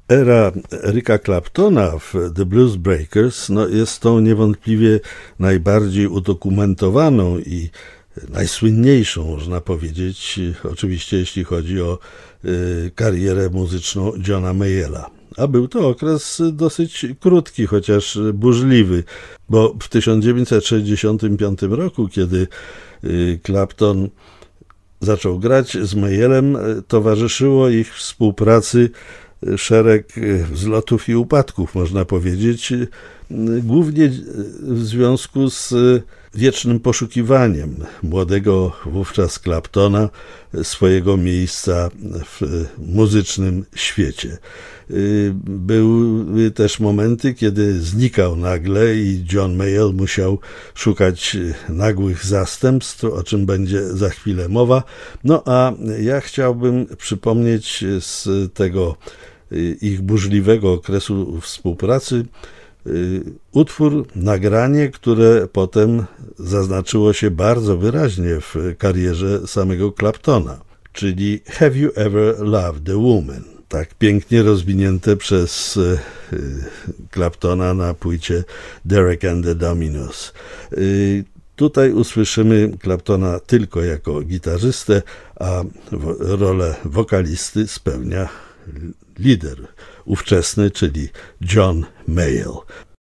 Era Erika Claptona w The Blues Breakers jest tą niewątpliwie najbardziej udokumentowaną i najsłynniejszą, można powiedzieć, oczywiście jeśli chodzi o karierę muzyczną Johna Mayalla. A był to okres dosyć krótki, chociaż burzliwy, bo w 1965 roku, kiedy Clapton zaczął grać z Mayallem, towarzyszyło ich współpracy szereg wzlotów i upadków, można powiedzieć, głównie w związku z wiecznym poszukiwaniem młodego wówczas Claptona swojego miejsca w muzycznym świecie. Były też momenty, kiedy znikał nagle i John Mayall musiał szukać nagłych zastępstw, o czym będzie za chwilę mowa. A ja chciałbym przypomnieć z tego ich burzliwego okresu współpracy utwór, nagranie, które potem zaznaczyło się bardzo wyraźnie w karierze samego Claptona, czyli Have You Ever Loved a Woman? Tak pięknie rozwinięte przez Claptona na płycie Derek and the Dominos. Tutaj usłyszymy Claptona tylko jako gitarzystę, a rolę wokalisty spełnia lider ówczesny, czyli John Mayall.